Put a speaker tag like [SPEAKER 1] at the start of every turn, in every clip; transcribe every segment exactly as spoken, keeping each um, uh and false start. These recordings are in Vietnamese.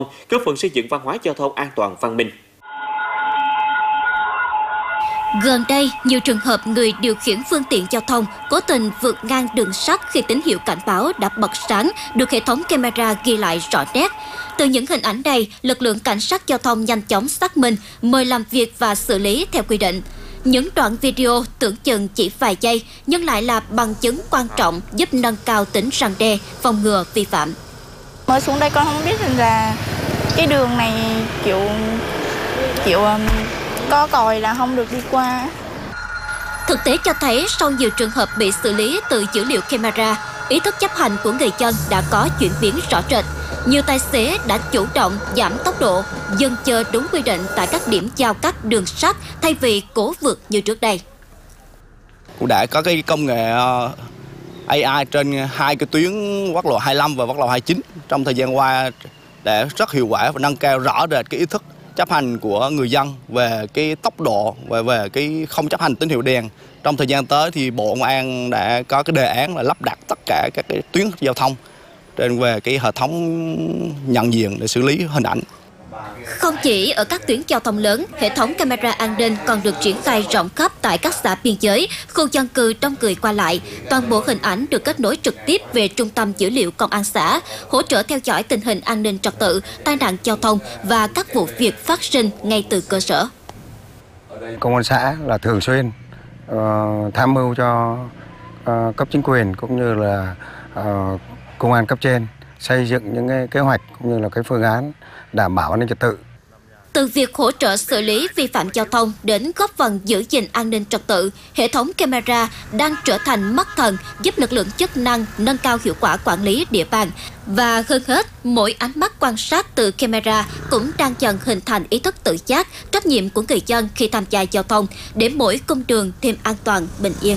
[SPEAKER 1] góp phần xây dựng văn hóa giao thông an toàn văn minh.
[SPEAKER 2] Gần đây, nhiều trường hợp người điều khiển phương tiện giao thông cố tình vượt ngang đường sắt khi tín hiệu cảnh báo đã bật sáng được hệ thống camera ghi lại rõ nét. Từ những hình ảnh này, lực lượng cảnh sát giao thông nhanh chóng xác minh, mời làm việc và xử lý theo quy định. Những đoạn video tưởng chừng chỉ vài giây nhưng lại là bằng chứng quan trọng giúp nâng cao tính răn đe, phòng ngừa vi phạm.
[SPEAKER 3] Mới xuống đây con không biết là cái đường này kiểu kiểu có còi là không được đi qua.
[SPEAKER 2] Thực tế cho thấy sau nhiều trường hợp bị xử lý từ dữ liệu camera, ý thức chấp hành của người dân đã có chuyển biến rõ rệt. Nhiều tài xế đã chủ động giảm tốc độ, dừng chờ đúng quy định tại các điểm giao cắt đường sắt thay vì cố vượt như trước đây.
[SPEAKER 4] Cũng đã có cái công nghệ a i trên hai cái tuyến quốc lộ hai mươi lăm và quốc lộ hai mươi chín trong thời gian qua để rất hiệu quả và nâng cao rõ rệt cái ý thức chấp hành của người dân về cái tốc độ và về cái không chấp hành tín hiệu đèn. Trong thời gian tới thì Bộ Công an đã có cái đề án là lắp đặt tất cả các cái tuyến giao thông trên về cái hệ thống nhận diện để xử lý hình ảnh.
[SPEAKER 2] Không chỉ ở các tuyến giao thông lớn, hệ thống camera an ninh còn được triển khai rộng khắp tại các xã biên giới, khu dân cư đông người qua lại. Toàn bộ hình ảnh được kết nối trực tiếp về trung tâm dữ liệu công an xã, hỗ trợ theo dõi tình hình an ninh trật tự, tai nạn giao thông và các vụ việc phát sinh ngay từ cơ sở.
[SPEAKER 5] Công an xã là thường xuyên uh, tham mưu cho uh, cấp chính quyền cũng như là uh, công an cấp trên xây dựng những cái kế hoạch cũng như là cái phương án đảm bảo an ninh trật tự.
[SPEAKER 2] Từ việc hỗ trợ xử lý vi phạm giao thông đến góp phần giữ gìn an ninh trật tự, hệ thống camera đang trở thành mắt thần giúp lực lượng chức năng nâng cao hiệu quả quản lý địa bàn. Và hơn hết, mỗi ánh mắt quan sát từ camera cũng đang dần hình thành ý thức tự giác, trách nhiệm của người dân khi tham gia giao thông để mỗi cung đường thêm an toàn, bình yên.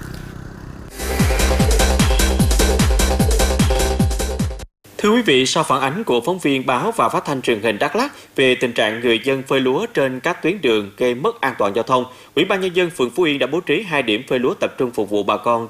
[SPEAKER 1] Thưa quý vị, sau phản ánh của phóng viên báo và phát thanh truyền hình Đắk Lắk về tình trạng người dân phơi lúa trên các tuyến đường gây mất an toàn giao thông, Ủy ban Nhân dân phường Phú Yên đã bố trí hai điểm phơi lúa tập trung phục vụ bà con